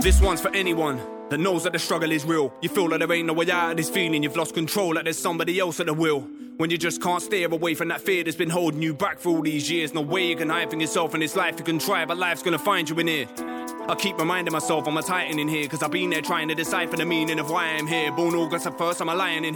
This one's for anyone that knows that the struggle is real. You feel that there ain't no way out of this feeling. You've lost control, that there's somebody else at the wheel. When you just can't steer away from that fear that's been holding you back for all these years. No way you can hide from yourself in this life. You can try, but life's gonna find you in here. I keep reminding myself I'm a titan in here, cause I've been there trying to decipher the meaning of why I'm here. Born August at first, I'm a lion in